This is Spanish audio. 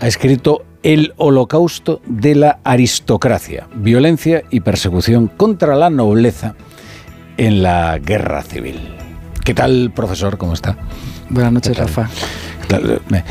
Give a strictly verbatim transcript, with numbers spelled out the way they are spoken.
ha escrito El holocausto de la aristocracia, violencia y persecución contra la nobleza en la guerra civil. ¿Qué tal, profesor? ¿Cómo está? Buenas noches, Rafa. Me,